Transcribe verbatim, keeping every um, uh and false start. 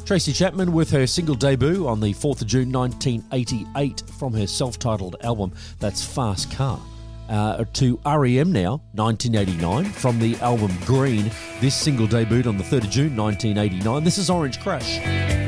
Tracy Chapman with her single debut on the fourth of June nineteen eighty-eight from her self-titled album, that's Fast Car. Uh, to R E M now, nineteen eighty-nine, from the album Green. This single debuted on the third of June nineteen eighty-nine. This is Orange Crush.